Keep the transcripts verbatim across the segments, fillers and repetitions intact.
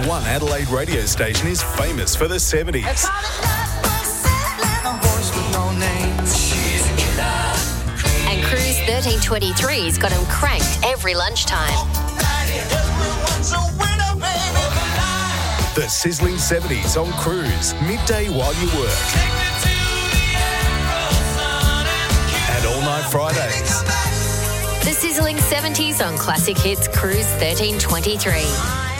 one Adelaide radio station is famous for the seventies. And Cruise thirteen twenty-three's got them cranked every lunchtime. The sizzling seventies on Cruise, midday while you work. And all night Fridays. The sizzling seventies on Classic Hits Cruise thirteen twenty-three.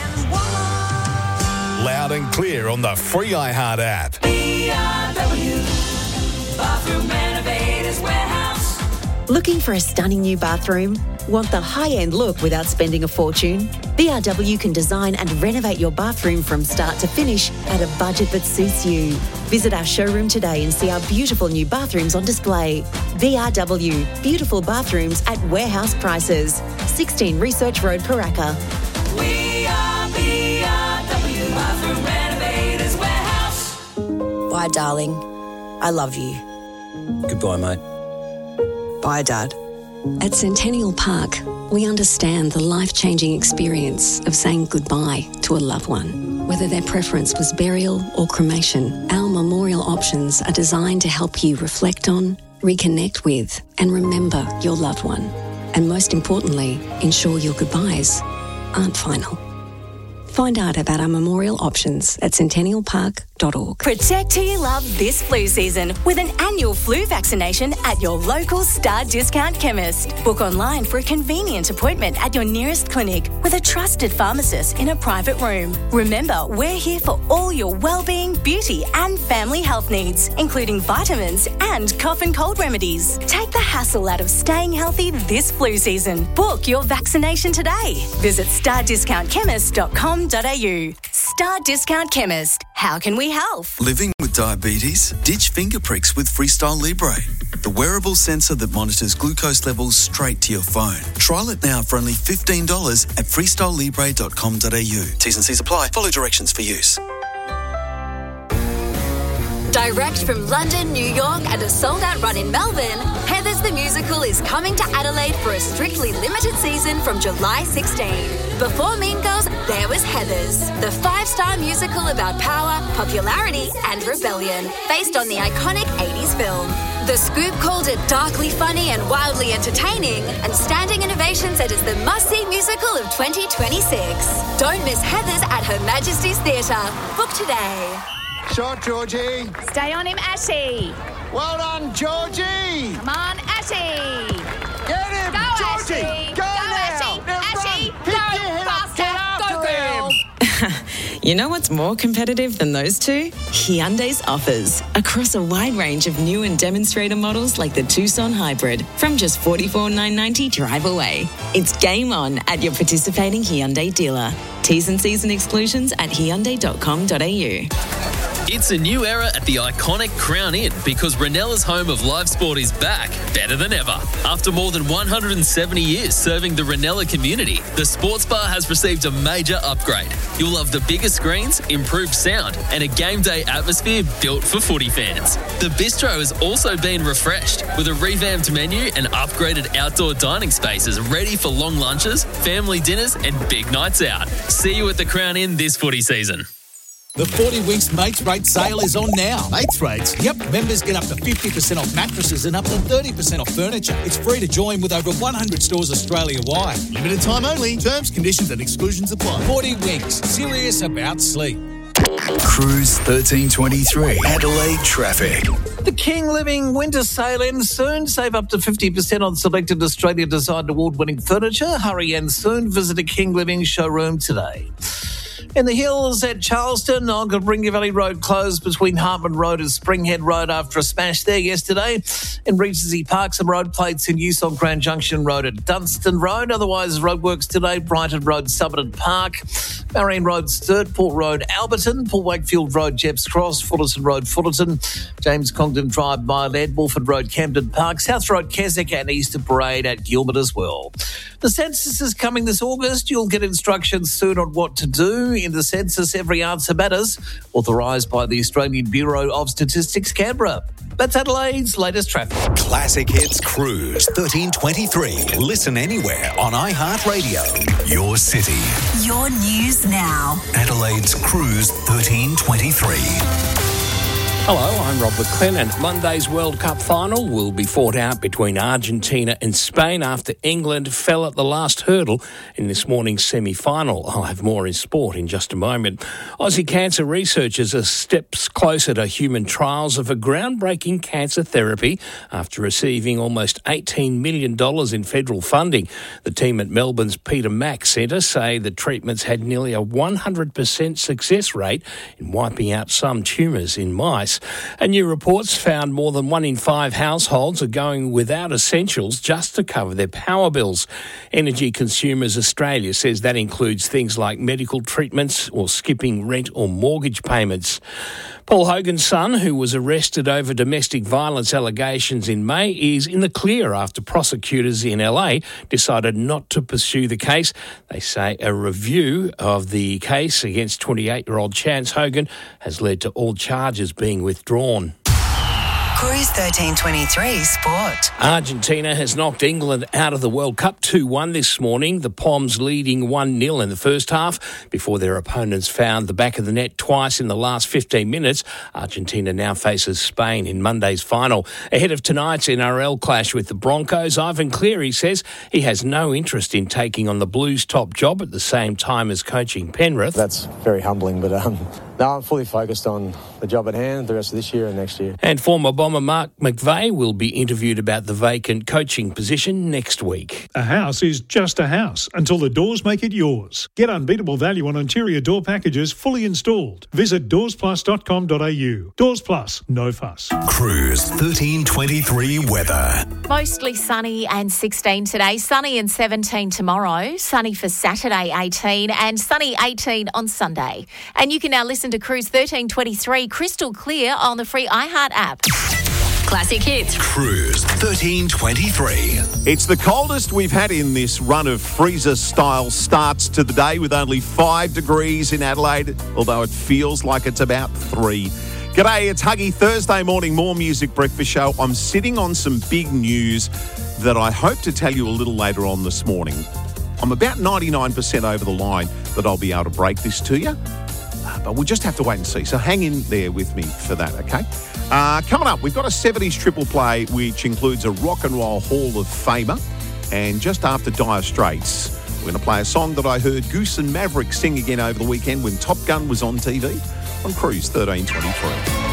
Loud and clear on the free iHeart app. B R W, Bathroom Renovators Warehouse. Looking for a stunning new bathroom? Want the high-end look without spending a fortune? B R W can design and renovate your bathroom from start to finish at a budget that suits you. Visit our showroom today and see our beautiful new bathrooms on display. B R W, beautiful bathrooms at warehouse prices. sixteen Research Road, Paraka. We are B R W, Bathroom Renovators Warehouse. Bye, darling. I love you. Goodbye, mate. Bye, Dad. At Centennial Park, we understand the life-changing experience of saying goodbye to a loved one. Whether their preference was burial or cremation, our memorial options are designed to help you reflect on, reconnect with, and remember your loved one. And most importantly, ensure your goodbyes aren't final. Find out about our memorial options at centennial park dot org. Protect who you love this flu season with an annual flu vaccination at your local Star Discount chemist. Book online for a convenient appointment at your nearest clinic with a trusted pharmacist in a private room. Remember, we're here for all your well-being, beauty and family health needs, including vitamins and cough and cold remedies. Take the hassle out of staying healthy this flu season. Book your vaccination today. Visit star discount chemist dot com dot a u. Star Discount Chemist. How can we help? Living with diabetes? Ditch finger pricks with Freestyle Libre, the wearable sensor that monitors glucose levels straight to your phone. Trial it now for only fifteen dollars at freestyle libre dot com dot a u. T's and C's apply. Follow directions for use. Direct from London, New York and a sold-out run in Melbourne, Heathers the Musical is coming to Adelaide for a strictly limited season from July sixteenth. Before Mean Girls, there was Heathers, the five-star musical about power, popularity and rebellion, based on the iconic eighties film. The Scoop called it darkly funny and wildly entertaining, and Standing Ovation said it's the must-see musical of twenty twenty-six. Don't miss Heathers at Her Majesty's Theatre. Book today. Shot, Georgie. Stay on him, Ashy. Well done, Georgie. Come on, Ashy. Get him, go, Georgie. Ashy. Go, go now. Ashy. Now Ashy, run. go Pick your head up. Get faster. Go, girl. You know what's more competitive than those two? Hyundai's offers. Across a wide range of new and demonstrator models like the Tucson Hybrid from just forty-four thousand nine hundred ninety dollars drive away. It's game on at your participating Hyundai dealer. T's and C's and exclusions at hyundai dot com dot a u. It's a new era at the iconic Crown Inn because Renella's home of live sport is back, better than ever. After more than one hundred seventy years serving the Renella community, the sports bar has received a major upgrade. You'll love the bigger screens, improved sound, and a game day atmosphere built for footy fans. The bistro has also been refreshed with a revamped menu and upgraded outdoor dining spaces ready for long lunches, family dinners, and big nights out. See you at the Crown Inn this footy season. The forty Winks Mates Rate sale is on now. Mates Rates? Yep. Members get up to fifty percent off mattresses and up to thirty percent off furniture. It's free to join with over one hundred stores Australia-wide. Limited time only. Terms, conditions and exclusions apply. forty Winks. Serious about sleep. Cruise thirteen twenty-three. Adelaide traffic. The King Living Winter Sale ends soon. Save up to fifty percent on selected Australia Designed Award-winning furniture. Hurry in soon. Visit a King Living showroom today. In the hills at Charleston, Onkaparinga Valley Road closed between Hartman Road and Springhead Road after a smash there yesterday. In Regency Park, some road plates in use on Grand Junction Road at Dunstan Road. Otherwise, roadworks today, Brighton Road, Somerton Park, Marion Road, Sturt, Port Road, Alberton, Port Wakefield Road, Jepps Cross, Fullerton Road, Fullerton, James Congdon Drive, Milehead, Wolford Road, Camden Park, South Road, Keswick and Easter Parade at Gilbert as well. The census is coming this August. You'll get instructions soon on what to do. in the census Every Answer Matters, authorised by the Australian Bureau of Statistics, Canberra. That's Adelaide's latest traffic. Classic Hits Cruise thirteen twenty-three. Listen anywhere on iHeartRadio. Your city. Your news now. Adelaide's Cruise thirteen twenty-three. Hello, I'm Rob McLennan. Monday's World Cup final will be fought out between Argentina and Spain after England fell at the last hurdle in this morning's semi-final. I'll have more in sport in just a moment. Aussie cancer researchers are steps closer to human trials of a groundbreaking cancer therapy after receiving almost eighteen million dollars in federal funding. The team at Melbourne's Peter Mac Centre say the treatments had nearly a one hundred percent success rate in wiping out some tumours in mice. And new reports found more than one in five households are going without essentials just to cover their power bills. Energy Consumers Australia says that includes things like medical treatments or skipping rent or mortgage payments. Paul Hogan's son, who was arrested over domestic violence allegations in May, is in the clear after prosecutors in L A decided not to pursue the case. They say a review of the case against twenty-eight-year-old Chance Hogan has led to all charges being withdrawn. Cruise thirteen twenty-three Sport. Argentina has knocked England out of the World Cup two one this morning. The Poms leading one nil in the first half before their opponents found the back of the net twice in the last fifteen minutes. Argentina now faces Spain in Monday's final. Ahead of tonight's N R L clash with the Broncos, Ivan Cleary says he has no interest in taking on the Blues' top job at the same time as coaching Penrith. That's very humbling, but um, no, I'm fully focused on the job at hand the rest of this year and next year. And former Bomber Mark McVeigh will be interviewed about the vacant coaching position next week. A house is just a house until the doors make it yours. Get unbeatable value on interior door packages fully installed. Visit doors plus dot com dot a u. Doors Plus, no fuss. Cruise thirteen twenty-three weather. Mostly sunny and sixteen today, sunny and seventeen tomorrow, sunny for Saturday eighteen and sunny eighteen on Sunday. And you can now listen to Cruise thirteen twenty-three crystal clear on the free iHeart app. Classic Hits. Cruise thirteen twenty-three. It's the coldest we've had in this run of freezer-style starts to the day with only five degrees in Adelaide, although it feels like it's about three. G'day, it's Huggy Thursday morning, more music breakfast show. I'm sitting on some big news that I hope to tell you a little later on this morning. I'm about ninety-nine percent over the line that I'll be able to break this to you, uh, but we'll just have to wait and see. So hang in there with me for that, okay? Uh, coming up, we've got a seventies triple play, which includes a Rock and Roll Hall of Famer. And just after Dire Straits, we're going to play a song that I heard Goose and Maverick sing again over the weekend when Top Gun was on T V on Cruise thirteen twenty-three.